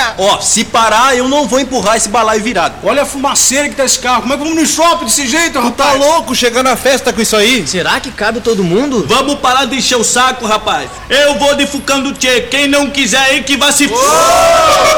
parar. Ó, se parar, eu não vou empurrar esse balaio virado. Olha a fumaceira que tá esse carro. Como é que vamos no shopping desse jeito, Tu rapaz? tá louco chegando na festa com isso aí? Será que cabe todo mundo? Vamos parar de encher o saco, rapaz. Eu vou de Fucando Tchê. Quem não quiser aí que vá se...